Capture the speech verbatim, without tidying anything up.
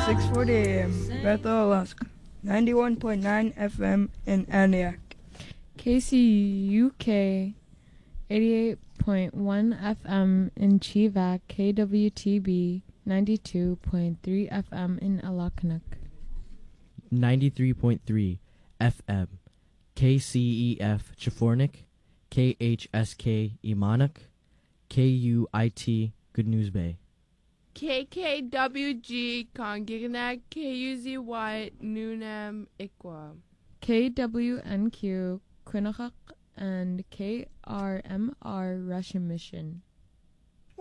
six forty a m Bethel, Alaska. ninety-one point nine F M in Antioch. K C U K eighty-eight point one F M in Chivak. K W T B ninety-two point three F M in Alaknak. ninety-three point three F M K C E F Chafornik, K H S K Imanak, K U I T Good News Bay. K K W G Kongignac, K U Z Y Nunam Ikwa. K W N Q Quinnipiac and K R M R Russian Mission.